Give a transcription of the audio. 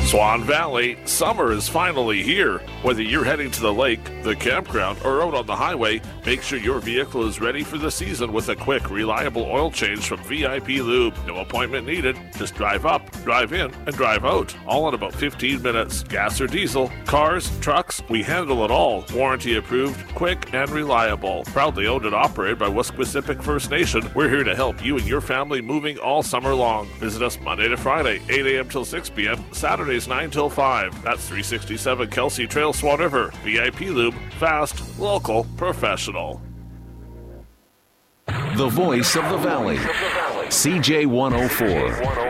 Swan Valley, summer is finally here. Whether you're heading to the lake, the campground, or out on the highway, make sure your vehicle is ready for the season with a quick, reliable oil change from VIP Lube. No appointment needed. Just drive up, drive in, and drive out. All in about 15 minutes. Gas or diesel, cars, trucks, we handle it all. Warranty approved, quick, and reliable. Proudly owned and operated by Wesquisipic First Nation, we're here to help you and your family moving all summer long. Visit us Monday to Friday, 8 a.m. till 6 p.m., Saturdays 9 till 5. That's 367 Kelsey Trail, Swan River. VIP Lube, fast, local, professional. The voice of the valley. CJ104.